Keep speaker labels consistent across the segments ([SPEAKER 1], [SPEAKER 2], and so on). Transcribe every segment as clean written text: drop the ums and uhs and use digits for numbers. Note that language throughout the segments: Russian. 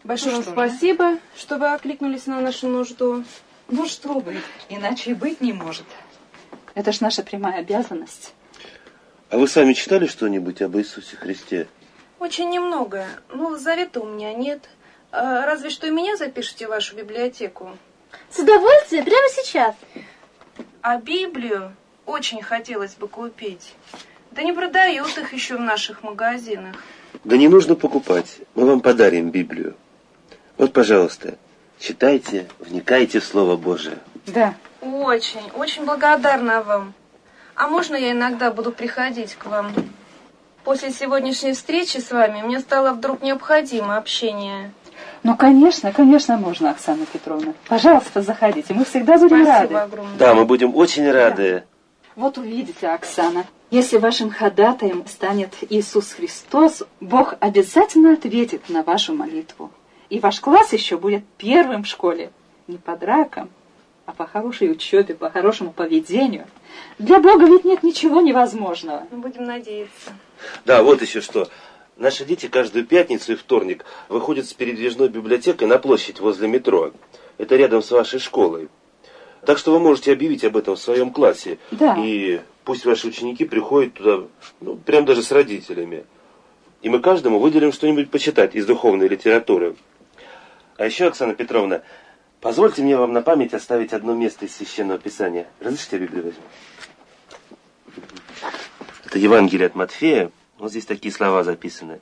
[SPEAKER 1] Большое вам спасибо, что вы откликнулись на нашу нужду.
[SPEAKER 2] Ну что вы, иначе и быть не может. Это ж наша прямая обязанность.
[SPEAKER 3] А вы сами читали что-нибудь об Иисусе Христе?
[SPEAKER 1] Очень немного. Ну, завета у меня нет. Разве что и меня запишите в вашу библиотеку.
[SPEAKER 4] С удовольствием, прямо сейчас.
[SPEAKER 1] А Библию очень хотелось бы купить. Да не продают их еще в наших магазинах.
[SPEAKER 3] Да не нужно покупать. Мы вам подарим Библию. Вот, пожалуйста, читайте, вникайте в Слово Божие.
[SPEAKER 2] Да.
[SPEAKER 1] Очень, очень благодарна вам. А можно я иногда буду приходить к вам? После сегодняшней встречи с вами мне стало вдруг необходимо общение.
[SPEAKER 2] Ну, конечно, конечно, можно, Оксана Петровна. Пожалуйста, заходите. Мы всегда будем рады.
[SPEAKER 1] Спасибо огромное.
[SPEAKER 3] Да, мы будем очень рады.
[SPEAKER 2] Да. Вот увидите, Оксана, если вашим ходатаем станет Иисус Христос, Бог обязательно ответит на вашу молитву. И ваш класс еще будет первым в школе. Не по дракам, а по хорошей учебе, по хорошему поведению. Для Бога ведь нет ничего невозможного.
[SPEAKER 1] Будем надеяться.
[SPEAKER 3] Да, вот еще что. Наши дети каждую пятницу и вторник выходят с передвижной библиотекой на площадь возле метро. Это рядом с вашей школой. Так что вы можете объявить об этом в своем классе.
[SPEAKER 2] Да.
[SPEAKER 3] И пусть ваши ученики приходят туда, ну, прям даже с родителями. И мы каждому выделим что-нибудь почитать из духовной литературы. А еще, Оксана Петровна, позвольте мне вам на память оставить одно место из Священного Писания. Разрешите, я Библию возьму? Это Евангелие от Матфея. Вот здесь такие слова записаны.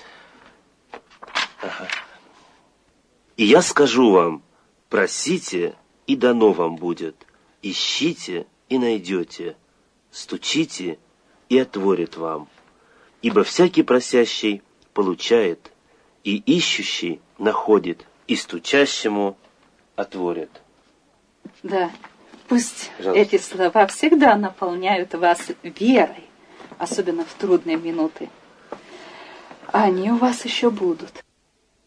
[SPEAKER 3] Ага. «И я скажу вам, просите, и дано вам будет. Ищите, и найдете. Стучите, и отворят вам. Ибо всякий просящий получает, и ищущий находит, и стучащему отворят».
[SPEAKER 2] Да, пусть
[SPEAKER 3] Пожалуйста.
[SPEAKER 2] эти слова всегда наполняют вас верой, особенно в трудные минуты. А они у вас еще будут.